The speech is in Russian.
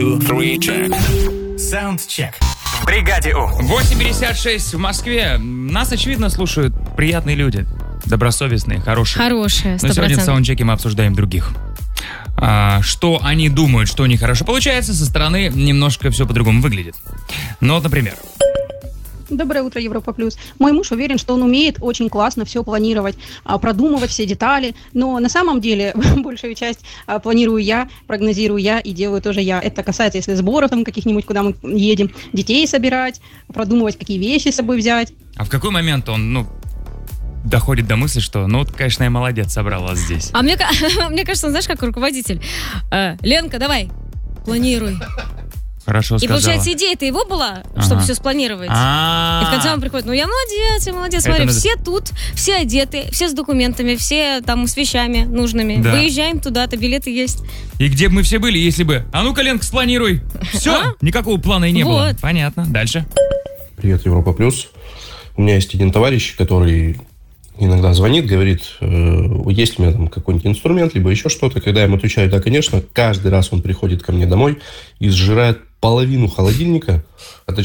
2, 3, check. Саундчек. В бригаде У. 8:56 в Москве. Нас, очевидно, слушают приятные люди. Добросовестные, хорошие. Хорошие, 100%. Но сегодня в саундчеке мы обсуждаем других. Что они думают, что у них хорошо получается, со стороны немножко все по-другому выглядит. Ну вот, например. Доброе утро, Европа Плюс. Мой муж уверен, что он умеет очень классно все планировать, продумывать все детали, но на самом деле большую часть планирую я, прогнозирую я и делаю тоже я. Это касается, если сборов там каких-нибудь, куда мы едем, детей собирать, продумывать, какие вещи с собой взять. А в какой момент он, доходит до мысли, что, конечно, я молодец, собрал вас здесь? А мне кажется, он, знаешь, как руководитель. Ленка, давай, планируй. Хорошо сказала. И получается, идея-то его была, чтобы все спланировать. И в конце он приходит, я молодец, смотри, все тут, все одеты, все с документами, все там с вещами нужными. Да. Выезжаем туда-то, билеты есть. И где бы мы все были, если бы... А ну-ка, Ленка, спланируй. Все, никакого плана и не было. Понятно, дальше. Привет, Европа Плюс. У меня есть один товарищ, который иногда звонит, говорит, есть у меня там какой-нибудь инструмент, либо еще что-то. Когда я ему отвечаю, да, конечно, каждый раз он приходит ко мне домой и сжирает половину холодильника,